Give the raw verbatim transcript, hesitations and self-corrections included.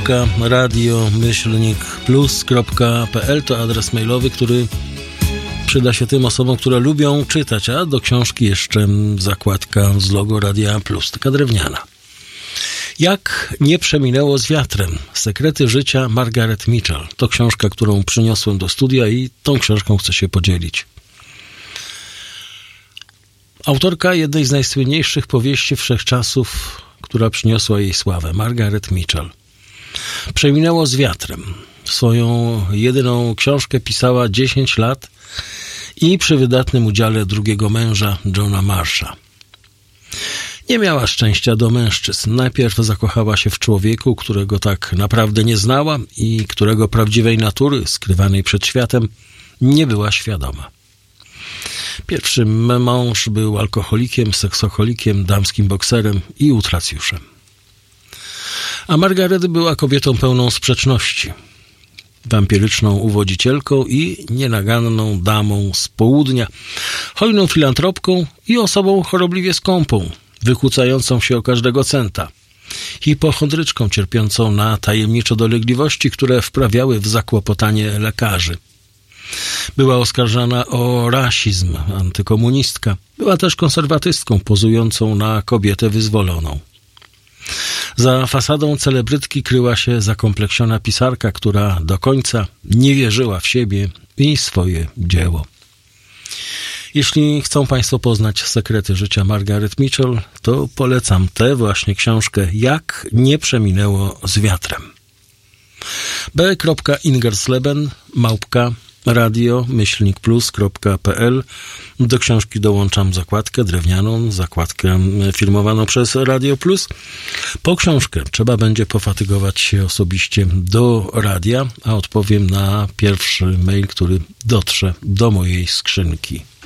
kropka radio myślnik plus kropka p l to adres mailowy, który przyda się tym osobom, które lubią czytać, a do książki jeszcze zakładka z logo Radia Plus, taka drewniana. Jak nie przeminęło z wiatrem. Sekrety życia Margaret Mitchell. To książka, którą przyniosłem do studia i tą książką chcę się podzielić. Autorka jednej z najsłynniejszych powieści wszechczasów, która przyniosła jej sławę, Margaret Mitchell. Przeminęło z wiatrem. Swoją jedyną książkę pisała dziesięć lat i przy wydatnym udziale drugiego męża, Johna Marsha. Nie miała szczęścia do mężczyzn. Najpierw zakochała się w człowieku, którego tak naprawdę nie znała i którego prawdziwej natury, skrywanej przed światem, nie była świadoma. Pierwszy mąż był alkoholikiem, seksoholikiem, damskim bokserem i utracjuszem. A Margaret była kobietą pełną sprzeczności. Wampiryczną uwodzicielką i nienaganną damą z południa, hojną filantropką i osobą chorobliwie skąpą, wykłócającą się o każdego centa, hipochondryczką cierpiącą na tajemnicze dolegliwości, które wprawiały w zakłopotanie lekarzy. Była oskarżana o rasizm, antykomunistka. Była też konserwatystką pozującą na kobietę wyzwoloną. Za fasadą celebrytki kryła się zakompleksiona pisarka, która do końca nie wierzyła w siebie i swoje dzieło. Jeśli chcą Państwo poznać sekrety życia Margaret Mitchell, to polecam tę właśnie książkę Jak nie przeminęło z wiatrem. b kropka ingersleben małpka radio myślnik plus kropka p l. Do książki dołączam zakładkę drewnianą, zakładkę firmowaną przez Radio Plus. Po książkę trzeba będzie pofatygować się osobiście do radia, a odpowiem na pierwszy mail, który dotrze do mojej skrzynki.